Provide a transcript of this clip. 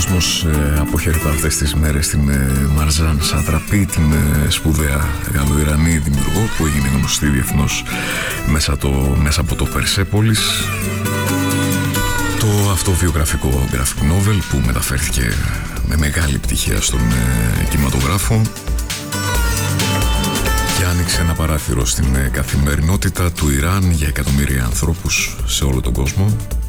κόσμος αποχαιρετά αυτές τις μέρες την Μαρζάν Σατραπή, την σπουδαία Γαλλοϊρανή δημιουργό που έγινε γνωστή διεθνώς μέσα από το Περσέπολης, το αυτοβιογραφικό graphic novel που μεταφέρθηκε με μεγάλη πτυχία στον κινηματογράφο και άνοιξε ένα παράθυρο στην καθημερινότητα του Ιράν για εκατομμύρια ανθρώπους σε όλο τον κόσμο.